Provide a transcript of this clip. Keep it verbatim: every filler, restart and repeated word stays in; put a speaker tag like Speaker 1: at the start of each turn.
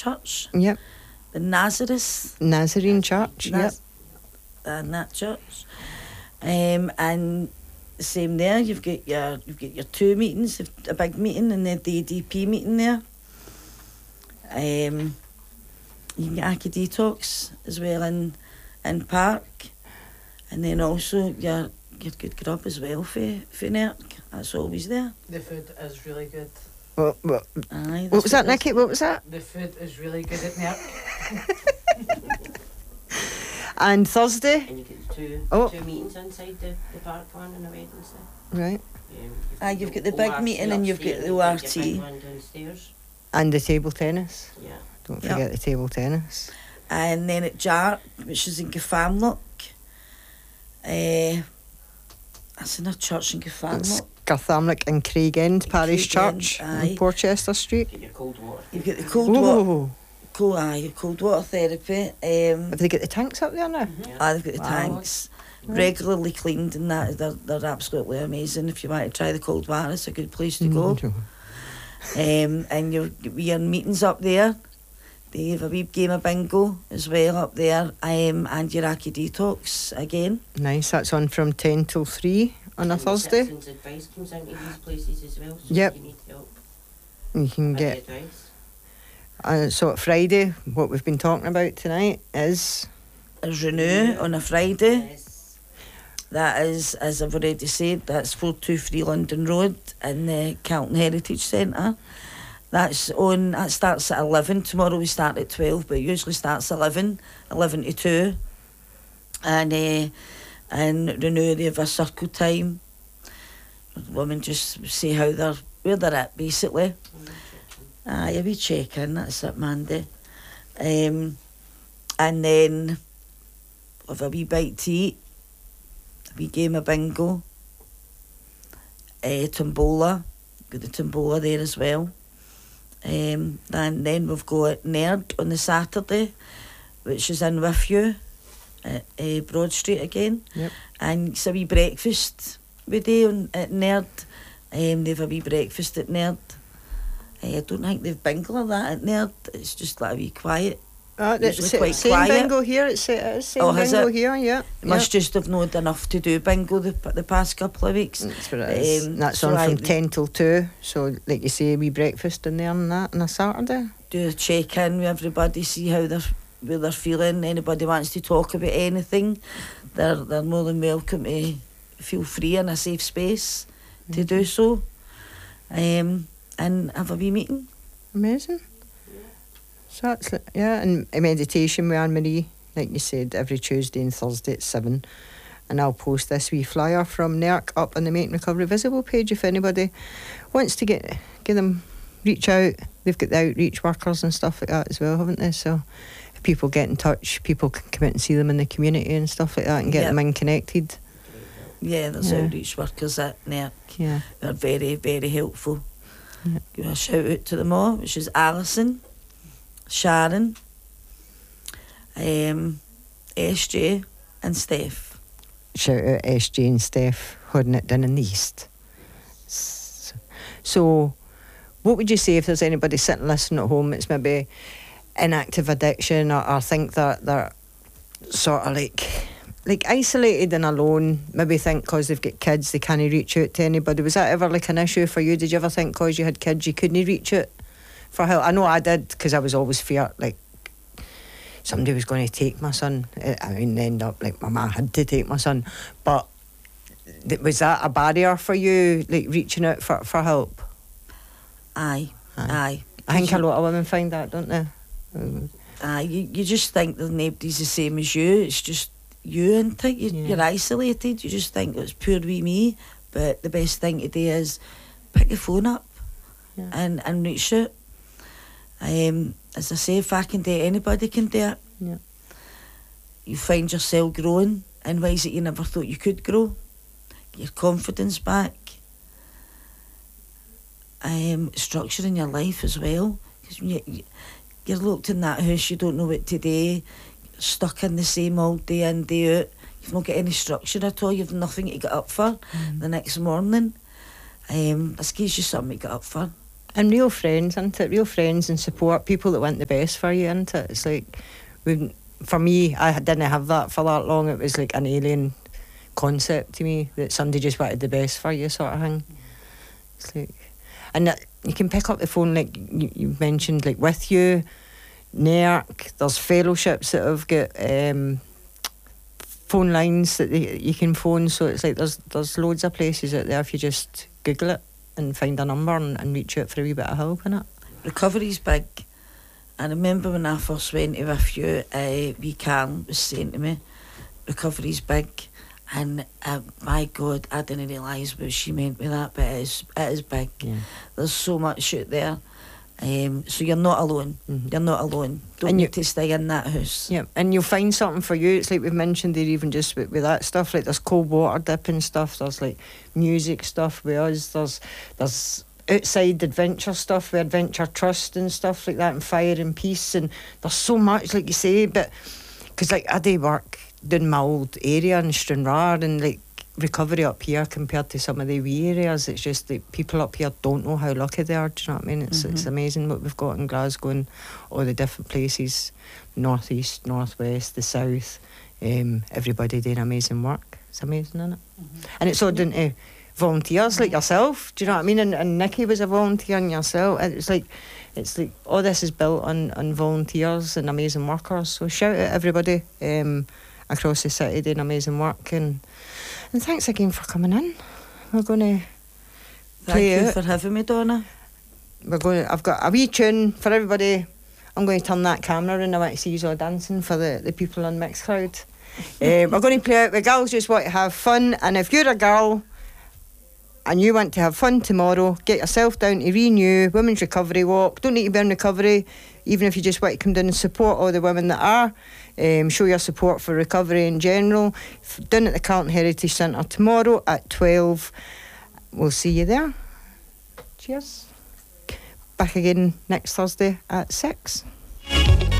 Speaker 1: church.
Speaker 2: Yep.
Speaker 1: The Nazareth.
Speaker 2: Nazarene Church. Yep.
Speaker 1: Naz- and that church. Um, and same there. You've got your you've got your two meetings. A big meeting and then the A D P meeting there. Um, you can get Aki Detox as well in in Park, and then also your your good grub as well for for Neark. That's always there.
Speaker 3: The food is really good.
Speaker 2: What, what,
Speaker 1: Aye,
Speaker 2: what was that,
Speaker 1: is.
Speaker 2: Nicky? What was that?
Speaker 3: The food is really good at Neark.
Speaker 2: And Thursday?
Speaker 4: And you get two
Speaker 2: Oh.
Speaker 4: two meetings inside the, the park one on the Wednesday.
Speaker 2: Right.
Speaker 4: Um,
Speaker 1: Aye, you've got the big
Speaker 4: O R T
Speaker 1: meeting and you've got
Speaker 4: upstairs
Speaker 1: the
Speaker 4: and
Speaker 1: O R
Speaker 4: you've got your
Speaker 1: T.
Speaker 4: big one downstairs.
Speaker 2: And the table tennis.
Speaker 4: Yeah.
Speaker 2: Don't
Speaker 1: Yep.
Speaker 2: forget the table tennis.
Speaker 1: And then at Jark, which is in Gafamlock. Uh, that's in a church in
Speaker 2: It's
Speaker 1: Gafamlock.
Speaker 2: Garthamlock and Craig End Parish
Speaker 1: Craig End,
Speaker 2: Church
Speaker 1: aye.
Speaker 2: on Porchester Street.
Speaker 4: Get your cold water.
Speaker 1: You've got the cold water,
Speaker 2: Oh,
Speaker 1: cold, aye, your cold water therapy. Um,
Speaker 2: have they got the tanks up there now?
Speaker 4: Yeah.
Speaker 1: aye, they've got the
Speaker 2: Wow.
Speaker 1: tanks. Regularly cleaned and that, they're, they're absolutely amazing. If you want to try the cold water, it's a good place to go.
Speaker 2: Mm.
Speaker 1: Um, and you're, you're meetings up there. They have a wee game of bingo as well up there. Um, and your Aki Detox again.
Speaker 2: Nice, that's on from ten till three on a
Speaker 4: And the
Speaker 2: Thursday.
Speaker 4: citizens' advice comes into these places as well. So
Speaker 2: Yep.
Speaker 4: if you need help.
Speaker 2: You can
Speaker 4: with the
Speaker 2: get.
Speaker 4: advice.
Speaker 2: Uh, so at Friday, what we've been talking about tonight is.
Speaker 1: There's Renew on a Friday.
Speaker 4: Yes.
Speaker 1: That is, as I've already said, that's four two three London Road in the Carlton Heritage Centre. That's on, that starts at eleven. Tomorrow we start at twelve, but it usually starts at eleven, eleven to two. And, uh, and Renew, they have a circle time. Women just see how they're, where they're at, basically. Aye, a wee check-in, that's it, Mandy. Um, and then have a wee bite to eat. A wee game of bingo. Uh, tombola. Got the tombola there as well. Um, and then we've got Nerd on the Saturday, which is in with you at uh, Broad Street again.
Speaker 2: Yep.
Speaker 1: And it's a wee breakfast we do on, at Nerd. Um, they have a wee breakfast at Nerd. Uh, I don't think they've bingo or that at Nerd. It's just like a wee quiet.
Speaker 2: Uh,
Speaker 1: Usually
Speaker 2: it's
Speaker 1: quite
Speaker 2: same
Speaker 1: quiet.
Speaker 2: bingo here. It's uh, same
Speaker 1: Oh, has
Speaker 2: bingo
Speaker 1: it?
Speaker 2: here. Yeah.
Speaker 1: Must just have known enough to do bingo the, the past couple of weeks.
Speaker 2: yeah. That's what it is.
Speaker 1: Um,
Speaker 2: That's
Speaker 1: so
Speaker 2: on
Speaker 1: I-
Speaker 2: from ten till two. So, like you say, we breakfast in there and that on a Saturday.
Speaker 1: Do a check-in with everybody, see how they're where they're feeling. Anybody wants to talk about anything, they're they're more than welcome to feel free in a safe space to do so. Um, and have a wee meeting.
Speaker 2: Amazing. So that's li- yeah, and a meditation with Anne Marie, like you said, every Tuesday and Thursday at seven. And I'll post this wee flyer from Neark up on the Make Recovery Visible page if anybody wants to get get them reach out. They've got the outreach workers and stuff like that as well, haven't they? So if people get in touch, people can come out and see them in the community and stuff like that and get
Speaker 1: Yep.
Speaker 2: them in connected.
Speaker 1: Yeah, there's
Speaker 2: Yeah.
Speaker 1: outreach workers at Neark.
Speaker 2: Yeah.
Speaker 1: They're very, very helpful.
Speaker 2: Yeah.
Speaker 1: Give a shout out to them all, which is Alison, Sharon, um, S J and Steph.
Speaker 2: Shout out S J and Steph holding it down in the east. S- So, what would you say if there's anybody sitting listening at home that's maybe in active addiction or, or think that they're sort of like like isolated and alone, maybe think because they've got kids they can't reach out to anybody. Was that ever like an issue for you? Did you ever think because you had kids you couldn't reach out for help? I know I did, because I was always feared like somebody was going to take my son. I mean, end up like my ma had to take my son. But th- was that a barrier for you, like reaching out for, for help?
Speaker 1: Aye,
Speaker 2: Aye.
Speaker 1: aye.
Speaker 2: I think
Speaker 1: You-
Speaker 2: a lot of women find that, don't they? Um,
Speaker 1: Aye, you, you just think that nobody's the same as you. It's just you, and you,
Speaker 2: Yeah.
Speaker 1: you're isolated. You just think it's pure wee me. But the best thing to do is pick the phone up
Speaker 2: Yeah.
Speaker 1: and, and reach out. Um, as I say, if I can do it, anybody can do it.
Speaker 2: Yeah.
Speaker 1: You find yourself growing in ways that you never thought you could grow. Get your confidence back. Um, structure in your life as well. Because you, you, you're locked in that house, you don't know what to do, stuck in the same old day in, day out. You've not got any structure at all, you've nothing to get up for
Speaker 2: Mm.
Speaker 1: the next morning. Um, this gives you something to get up for.
Speaker 2: And real friends, isn't it? Real friends and support, people that want the best for you, isn't it? It's like, we've, for me, I didn't have that for that long. It was like an alien concept to me, that somebody just wanted the best for you, sort of thing. It's like, and that, you can pick up the phone, like you, you mentioned, like With You, N E R C, there's fellowships that have got um, phone lines that they, you can phone, so it's like there's there's loads of places out there if you just Google it and find a number and, and reach out for a wee bit of help in it.
Speaker 1: Recovery's big. I remember when I first went to With You, uh, wee Karen was saying to me, recovery's big. And uh, my God, I didn't realise what she meant with that, but it is, it is big.
Speaker 2: Yeah.
Speaker 1: There's so much out there. Um, so you're not alone.
Speaker 2: Mm-hmm.
Speaker 1: You're not alone. Don't
Speaker 2: And
Speaker 1: need
Speaker 2: you-
Speaker 1: to stay in that house.
Speaker 2: Yeah, and you'll find something for you. It's like we've mentioned there, even just with, with that stuff, like there's cold water dipping stuff, there's like music stuff with us, there's there's outside adventure stuff with Adventure Trust and stuff like that, and Fire and Peace, and there's so much, like you say, but because like I do work doing my old area in Stranraer, and like recovery up here compared to some of the wee areas, it's just that people up here don't know how lucky they are. Do you know what I mean? It's
Speaker 1: Mhm.
Speaker 2: it's amazing what we've got in Glasgow and all the different places, north east, north west, the south. Um, everybody doing amazing work. It's amazing, isn't it? And it's all down to volunteers like yourself. Do you know what I mean? And, and Nikki was a volunteer, and yourself. And it's like it's like all this is built on on volunteers and amazing workers. So shout out everybody um, across the city doing amazing work, and and thanks again for coming in. We're going to
Speaker 1: Thank
Speaker 2: play
Speaker 1: you
Speaker 2: out.
Speaker 1: for having me, Donna.
Speaker 2: We're going. To, I've got a wee tune for everybody. I'm going to turn that camera and I want to see you all dancing for the, the people on Mixcloud. uh, we're going to play out. The girls just want to have fun, and if you're a girl and you want to have fun tomorrow, get yourself down to Renew Women's Recovery Walk. Don't need to be in recovery, even if you just want to come down and support all the women that are. Um, show your support for recovery in general. F- Down at the Carlton Heritage Centre tomorrow at twelve. We'll see you there. Cheers. Back again next Thursday at six.